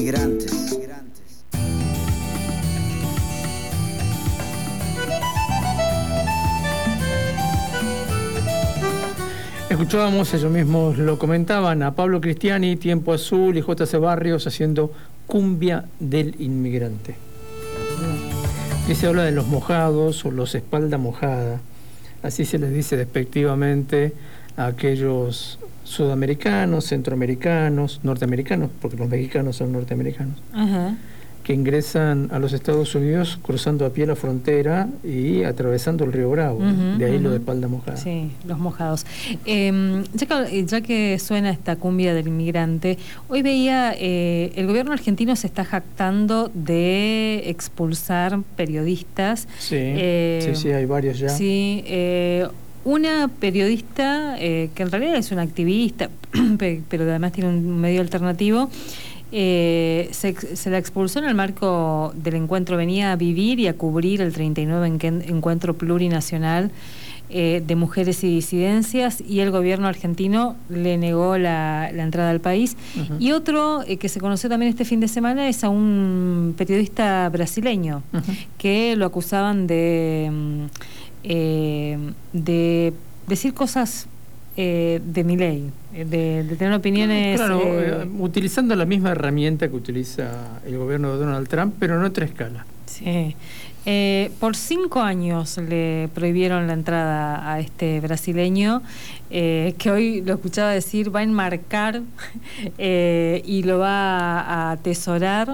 Migrantes. Escuchábamos, ellos mismos lo comentaban, a Pablo Cristiani, Tiempo Azul y J.C. Barrios haciendo Cumbia del Inmigrante. Aquí se habla de los mojados o los espalda mojada, así se les dice despectivamente a aquellos sudamericanos, centroamericanos, norteamericanos, porque los mexicanos son norteamericanos, que ingresan a los Estados Unidos cruzando a pie la frontera y atravesando el río Bravo, de ahí lo de espalda mojada. Sí, los mojados. Ya que suena esta cumbia del inmigrante, hoy veía, el gobierno argentino se está jactando de expulsar periodistas. Sí, hay varios ya. Sí, una periodista que en realidad es una activista, pero además tiene un medio alternativo, se la expulsó en el marco del encuentro. Venía a vivir y a cubrir el 39 encuentro plurinacional de mujeres y disidencias, y el gobierno argentino le negó la entrada al país. Y otro que se conoció también este fin de semana es a un periodista brasileño que lo acusaban de decir cosas de Milei, de tener opiniones... Utilizando la misma herramienta que utiliza el gobierno de Donald Trump, pero en otra escala. Sí. Por 5 años le prohibieron la entrada a este brasileño, que hoy lo escuchaba decir, va a enmarcar y lo va a atesorar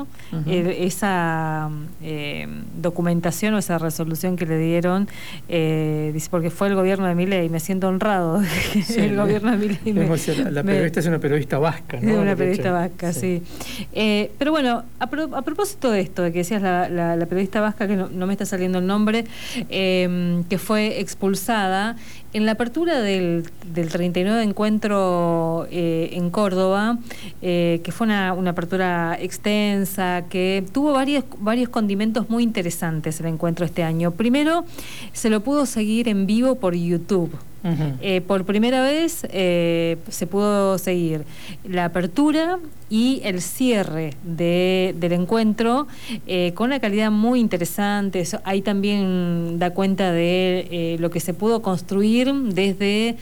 esa documentación o esa resolución que le dieron, dice, porque fue el gobierno de Milei. Me siento honrado. Sí, el gobierno de Milei. La periodista es una periodista vasca, ¿no? Es una periodista vasca, sí. Pero bueno, a propósito de esto, de que decías la periodista vasca, que no me está saliendo el nombre, que fue expulsada en la apertura del 39 encuentro en Córdoba, que fue una apertura extensa, que tuvo varios condimentos muy interesantes el encuentro este año. Primero, se lo pudo seguir en vivo por YouTube. Por primera vez se pudo seguir la apertura y el cierre del encuentro con una calidad muy interesante. Eso, ahí también da cuenta de lo que se pudo construir desde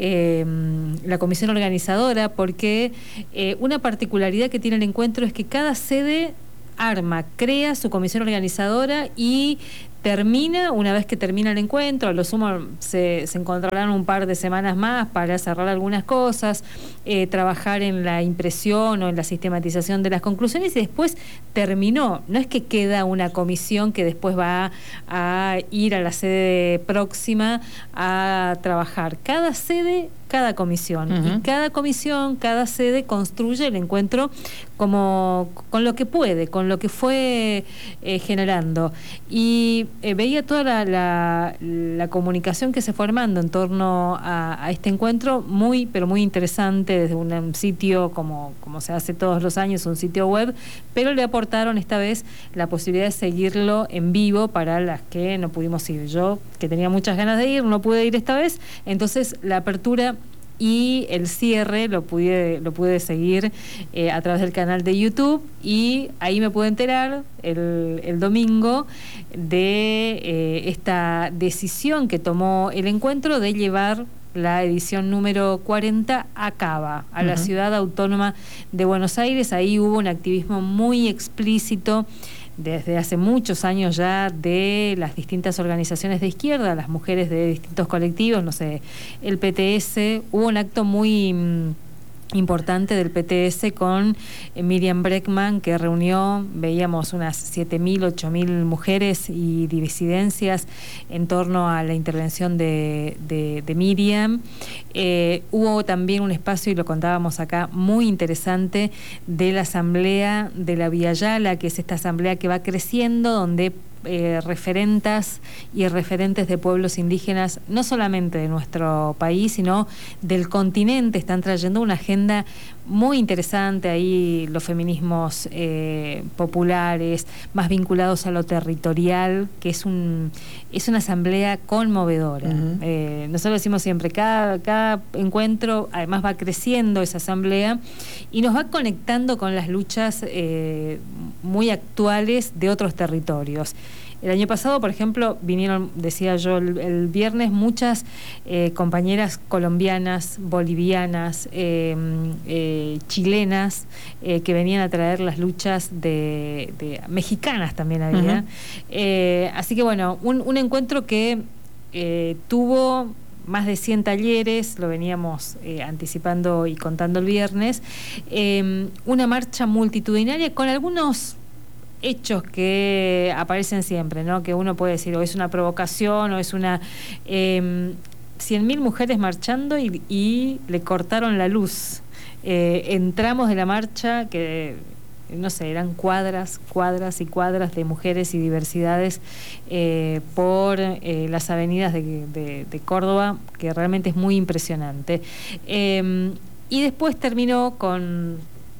la comisión organizadora, porque una particularidad que tiene el encuentro es que cada sede crea su comisión organizadora y una vez que termina el encuentro, a lo sumo se encontrarán un par de semanas más para cerrar algunas cosas, trabajar en la impresión o en la sistematización de las conclusiones, y después terminó. No es que queda una comisión que después va a ir a la sede próxima a trabajar. Cada sede, cada comisión, y cada comisión, cada sede construye el encuentro con lo que puede, con lo que fue generando. Y veía toda la comunicación que se fue armando en torno a este encuentro, pero muy interesante, desde un sitio como se hace todos los años, un sitio web, pero le aportaron esta vez la posibilidad de seguirlo en vivo para las que no pudimos ir. Yo, que tenía muchas ganas de ir, no pude ir esta vez, entonces la apertura y el cierre lo pude seguir a través del canal de YouTube, y ahí me pude enterar el domingo de esta decisión que tomó el encuentro de llevar la edición número 40 a Cava, a la ciudad autónoma de Buenos Aires. Ahí hubo un activismo muy explícito desde hace muchos años ya de las distintas organizaciones de izquierda, las mujeres de distintos colectivos, no sé, el PTS. Hubo un acto muy importante del PTS con Miriam Bregman, que reunió, veíamos, unas 7.000, 8.000 mujeres y disidencias en torno a la intervención de Miriam. Hubo también un espacio, y lo contábamos acá, muy interesante, de la asamblea de la Villa Yala, que es esta asamblea que va creciendo, donde referentas y referentes de pueblos indígenas, no solamente de nuestro país, sino del continente. Están trayendo una agenda muy interesante ahí, los feminismos populares, más vinculados a lo territorial, que es una asamblea conmovedora. Nosotros decimos siempre, cada encuentro además va creciendo esa asamblea y nos va conectando con las luchas muy actuales de otros territorios. El año pasado, por ejemplo, vinieron, decía yo, el viernes, muchas compañeras colombianas, bolivianas, chilenas, que venían a traer las luchas de mexicanas también había. Así que bueno, un encuentro que tuvo más de 100 talleres, lo veníamos anticipando y contando el viernes, una marcha multitudinaria con algunos hechos que aparecen siempre, ¿no? Que uno puede decir, o es una provocación, o es una 100.000 mujeres marchando y le cortaron la luz. Entramos de la marcha que, no sé, eran cuadras y cuadras de mujeres y diversidades por las avenidas de Córdoba, que realmente es muy impresionante. Y después terminó con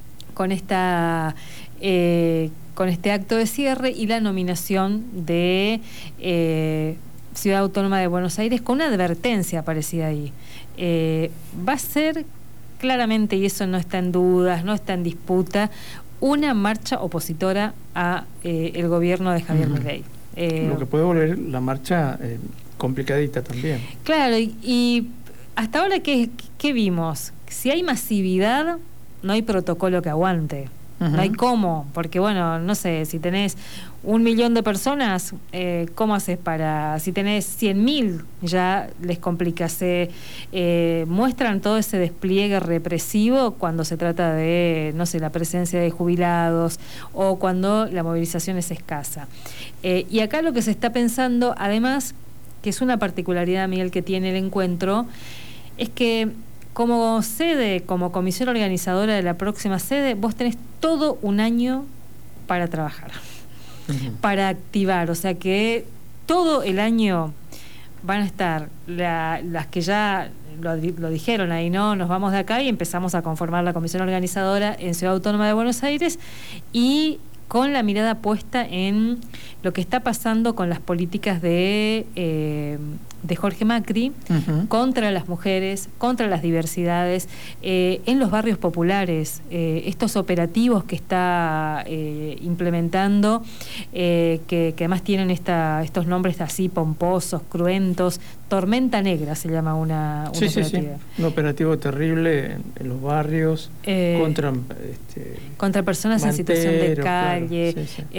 este acto de cierre y la nominación de Ciudad Autónoma de Buenos Aires, con una advertencia aparecida ahí. Va a ser claramente, y eso no está en dudas, no está en disputa, una marcha opositora a el gobierno de Javier Milei. Lo que puede volver la marcha complicadita también. Claro, y hasta ahora, ¿qué vimos? Si hay masividad, no hay protocolo que aguante. No hay cómo, porque bueno, no sé, si tenés 1 millón de personas, ¿cómo haces si tenés 100.000? Ya les complica. Se muestran todo ese despliegue represivo cuando se trata de, no sé, la presencia de jubilados o cuando la movilización es escasa. Y acá lo que se está pensando, además, que es una particularidad, Miguel, que tiene el encuentro, es que como sede, como comisión organizadora de la próxima sede, vos tenés todo un año para trabajar, para activar. O sea que todo el año van a estar las que ya lo dijeron ahí, ¿no? Nos vamos de acá y empezamos a conformar la comisión organizadora en Ciudad Autónoma de Buenos Aires, y con la mirada puesta en lo que está pasando con las políticas de Jorge Macri contra las mujeres, contra las diversidades, en los barrios populares, estos operativos que está implementando, que además tienen estos nombres así pomposos, cruentos. Tormenta Negra se llama una operativa. Sí. Un operativo terrible en los barrios contra personas en situación de calle. Claro. Sí.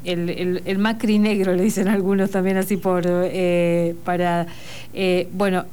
El Macri negro, le dicen algunos también así bueno,